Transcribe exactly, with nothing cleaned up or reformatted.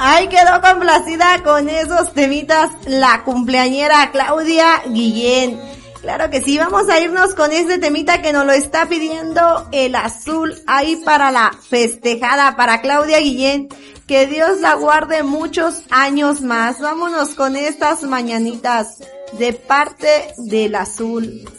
Ahí quedó complacida con esos temitas la cumpleañera Claudia Guillén. Claro que sí, vamos a irnos con este temita que nos lo está pidiendo el azul ahí para la festejada, para Claudia Guillén. Que Dios la guarde muchos años más. Vámonos con estas mañanitas de parte del azul.